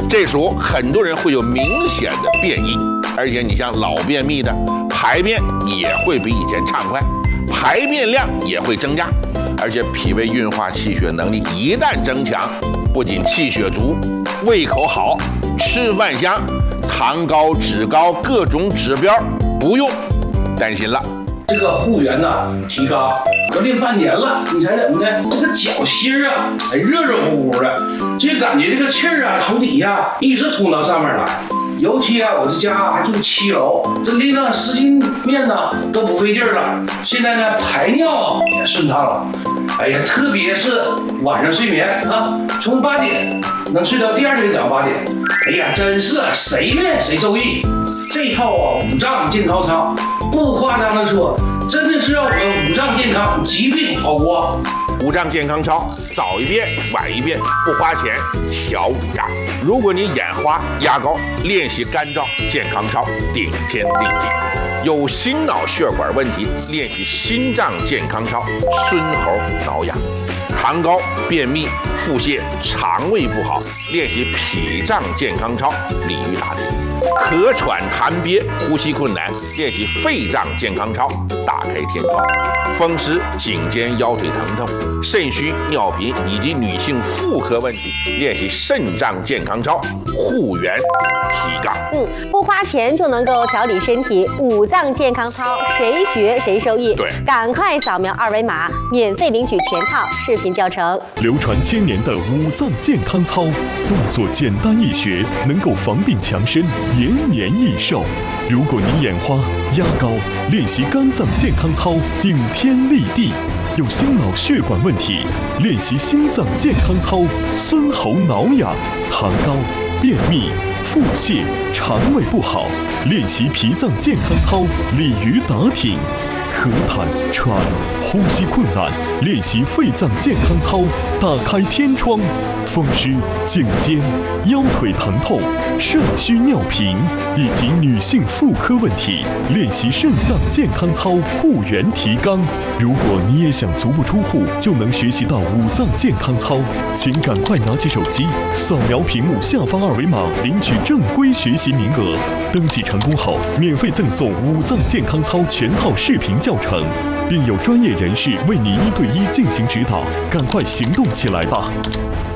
这时候很多人会有明显的便意，而且你像老便秘的，排便也会比以前畅快，排便量也会增加，而且脾胃运化气血能力一旦增强，不仅气血足，胃口好，吃饭香，糖高脂高各种指标不用担心了。 这个护原呢提高，我练半年了，你猜怎么的？这个脚心啊，热热乎乎的，就感觉这个气儿啊从底下一直通到上面来。尤其啊，我这家还住7楼，这拎上10斤面呢都不费劲了。现在呢排尿也顺畅了。哎呀，特别是晚上睡眠啊，从8点能睡到第2天早上8点。哎呀，真是谁练谁受益。这套5脏健康操，不夸张的说，真的是让我们5脏健康，疾病好过。 5脏健康操，早一遍晚一遍，不花钱，调5脏。如果你眼花压高，练习干燥健康操，顶天立地。有心脑血管问题，练习心脏健康操，孙猴挠痒。糖高、便秘、腹泻、肠胃不好，练习脾脏健康操，鲤鱼打挺。咳喘痰憋、呼吸困难，练习肺脏健康操，大开天窗。风湿、颈肩、腰腿疼痛、肾虚、尿频以及女性妇科问题，练习肾脏健康操，护元提杠。 不花钱就能够调理身体，5脏健康操，谁学谁受益。 对， 赶快扫描2维码，免费领取全套视频教程。 流传1000年的5脏健康操，动作简单易学，能够防病强身，延年益寿。如果你眼花、压高，练习肝脏健康操，顶天立地；有心脑血管问题，练习心脏健康操，孙猴挠痒；糖高、便秘、腹泻、肠胃不好，练习脾脏健康操，鲤鱼打挺；咳痰喘、呼吸困难，练习肺脏健康操，打开天窗；风湿、颈肩、腰腿疼痛、肾虚尿频以及女性妇科问题，练习肾脏健康操，护元提纲。如果你也想足不出户就能学习到5脏健康操，请赶快拿起手机，扫描屏幕下方2维码，领取正规学习名额。登记成功后，免费赠送5脏健康操全套视频教程，并有专业人士为你1对1进行指导。赶快行动起来吧！